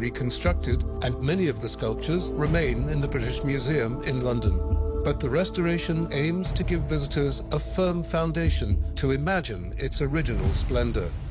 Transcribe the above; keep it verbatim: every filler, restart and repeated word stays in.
reconstructed, and many of the sculptures remain in the British Museum in London. But the restoration aims to give visitors a firm foundation to imagine its original splendor.